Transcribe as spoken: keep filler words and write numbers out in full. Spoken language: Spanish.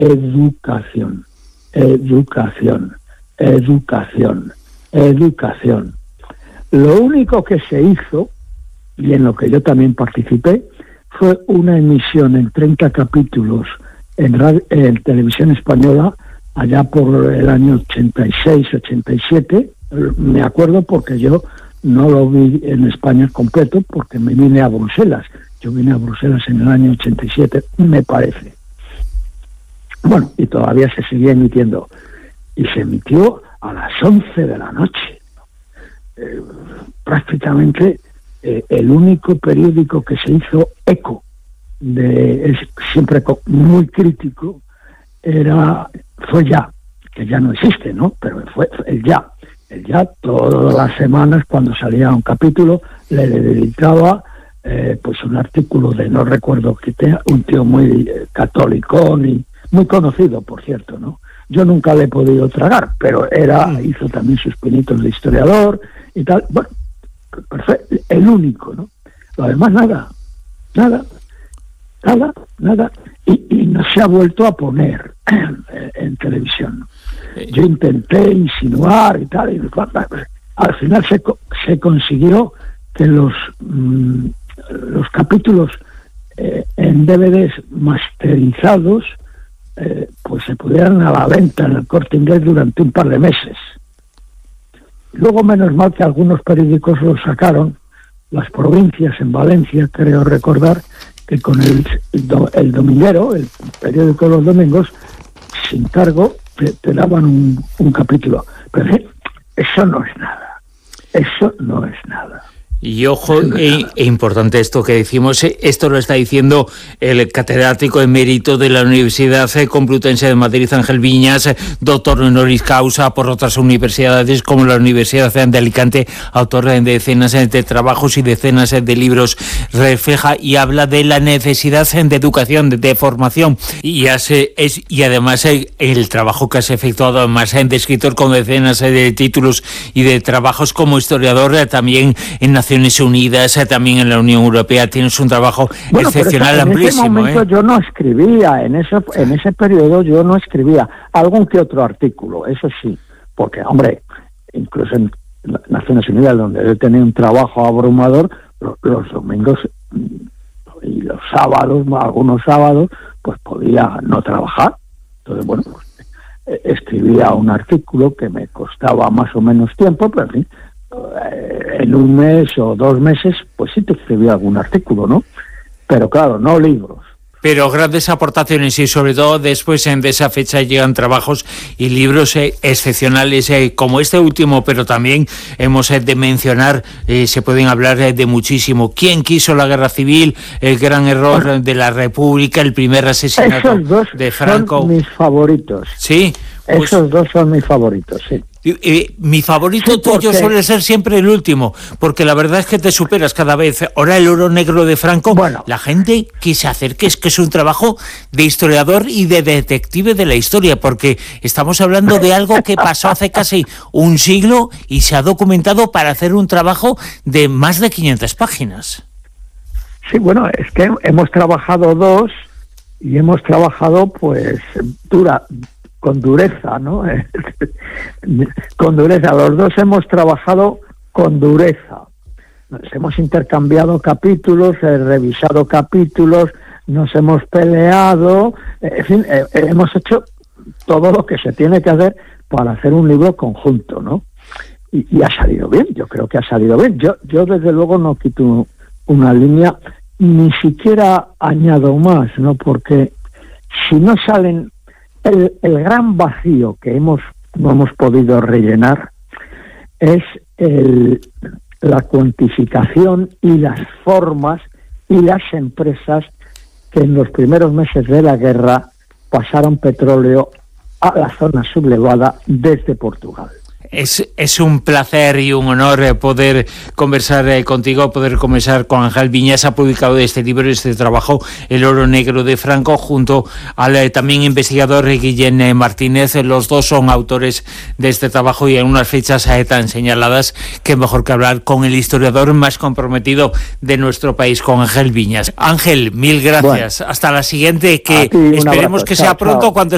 educación, educación, educación, educación. Lo único que se hizo, y en lo que yo también participé, fue una emisión en treinta capítulos en, radio, en televisión española, allá por el año ochenta y seis, ochenta y siete. Me acuerdo porque yo no lo vi en España completo, porque me vine a Bruselas. Yo vine a Bruselas en el año ochenta y siete, me parece. Bueno, y todavía se seguía emitiendo. Y se emitió a las once de la noche. Eh, prácticamente eh, el único periódico que se hizo eco, de es, siempre muy crítico, era fue Ya, que ya no existe, ¿no? Pero fue el Ya. El Ya, todas las semanas, cuando salía un capítulo, le dedicaba eh, pues un artículo de, no recuerdo qué, un tío muy eh, católico, y muy conocido, por cierto, ¿no? Yo nunca le he podido tragar, pero era hizo también sus pinitos de historiador y tal. Bueno, perfecto, el único, ¿no? Lo demás, nada, nada, nada, nada. Y, y no se ha vuelto a poner en, en televisión. Yo intenté insinuar y tal, y al final se, se consiguió que los, mmm, los capítulos eh, en D V Ds masterizados Eh, pues se pudieran a la venta en el Corte Inglés durante un par de meses. Luego, menos mal que algunos periódicos lo sacaron, las provincias en Valencia, creo recordar, que con el, el, el Dominguero, el periódico de los domingos, sin cargo, te, te daban un, un capítulo. Pero eh, eso no es nada. Eso no es nada. Y ojo, e, e importante esto que decimos, esto lo está diciendo el catedrático emérito de la Universidad Complutense de Madrid, Ángel Viñas, doctor honoris causa por otras universidades como la Universidad de Alicante, autor de decenas de trabajos y decenas de libros. Refleja y habla de la necesidad de educación, de, de formación, y hace es y además el trabajo que has efectuado, además de escritor con decenas de títulos y de trabajos como historiador, también en Naciones Unidas, también en la Unión Europea. Tienes un trabajo bueno, excepcional, pero amplísimo. En ese momento ¿eh? yo no escribía, en ese, en ese periodo yo no escribía algún que otro artículo, eso sí, porque, hombre, incluso en Naciones Unidas, donde yo tenía un trabajo abrumador, los, los domingos y los sábados, algunos sábados, pues podía no trabajar. Entonces, bueno, pues escribía un artículo que me costaba más o menos tiempo, pero en fin, en un mes o dos meses, pues sí te escribía algún artículo, ¿no? Pero claro, no libros. Pero grandes aportaciones y sobre todo después de esa fecha llegan trabajos y libros eh, excepcionales eh, como este último, pero también hemos eh, de mencionar, eh, se pueden hablar eh, de muchísimo. ¿Quién quiso la guerra civil? El gran error bueno, de la República, el primer asesinato esos dos de Franco. Son mis favoritos. Sí. Pues, esos dos son mis favoritos, sí. Eh, mi favorito sí, tuyo suele ser siempre el último, porque la verdad es que te superas cada vez. Ahora el oro negro de Franco, bueno, la gente que se acerque es que es un trabajo de historiador y de detective de la historia, porque estamos hablando de algo que pasó hace casi un siglo y se ha documentado para hacer un trabajo de más de quinientas páginas. Sí, bueno, es que hemos trabajado dos y hemos trabajado pues dura con dureza, ¿no? Con dureza. Los dos hemos trabajado con dureza. Nos hemos intercambiado capítulos, he revisado capítulos, nos hemos peleado, en fin, eh, hemos hecho todo lo que se tiene que hacer para hacer un libro conjunto, ¿no? Y, y ha salido bien, yo creo que ha salido bien. Yo, yo desde luego no quito una línea, ni siquiera añado más, ¿no? Porque si no salen... El, el gran vacío que hemos no hemos podido rellenar es el, la cuantificación y las formas y las empresas que en los primeros meses de la guerra pasaron petróleo a la zona sublevada desde Portugal. Es, es un placer y un honor eh, poder conversar eh, contigo, poder conversar con Ángel Viñas. Ha publicado este libro, este trabajo, El oro negro de Franco, junto al eh, también investigador eh, Guillén eh, Martínez. Los dos son autores de este trabajo y en unas fechas eh, tan señaladas que mejor que hablar con el historiador más comprometido de nuestro país, con Ángel Viñas. Ángel, mil gracias. Bueno, hasta la siguiente, que esperemos abrazo. que sea chao, pronto chao. cuando